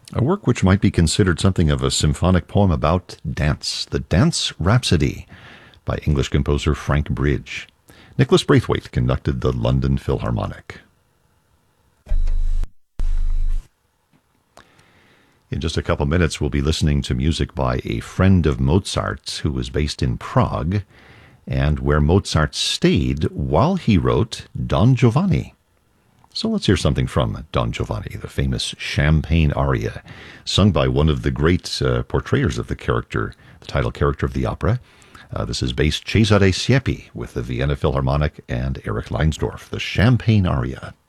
A work which might be considered something of a symphonic poem about dance, the Dance Rhapsody by English composer Frank Bridge. Nicholas Braithwaite conducted the London Philharmonic. In just a couple minutes, we'll be listening to music by a friend of Mozart's who was based in Prague, and where Mozart stayed while he wrote Don Giovanni. So let's hear something from Don Giovanni, the famous Champagne aria, sung by one of the great portrayers of the character, the title character of the opera. This is bass Cesare Siepi with the Vienna Philharmonic and Eric Leinsdorf, the Champagne aria.